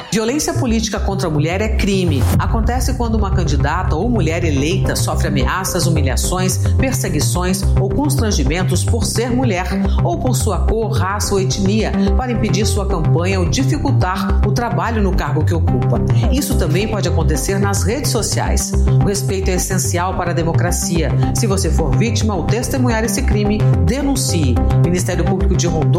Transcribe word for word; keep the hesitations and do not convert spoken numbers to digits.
Violência política contra a mulher é crime. Acontece quando uma candidata ou mulher eleita sofre ameaças, humilhações, perseguições ou constrangimentos por ser mulher ou por sua cor, raça ou etnia para impedir sua campanha ou dificultar o trabalho no cargo que ocupa. Isso também pode acontecer nas redes sociais. O respeito é essencial para a democracia. Se você for vítima ou testemunhar esse crime, denuncie. Ministério Público de Rondônia